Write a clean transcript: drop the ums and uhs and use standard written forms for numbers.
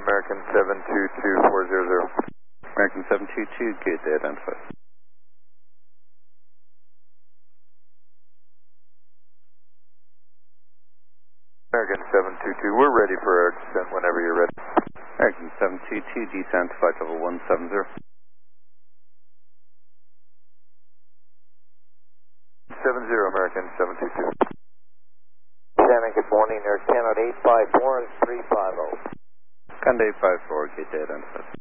American 722400. American 722, good day identified. American 722, we're ready for our descent whenever you're ready. American 722, descent to flight level 170. 70, American 722. Shannon, good morning. Air Canada 854 and 350. Canada 854, good day identified.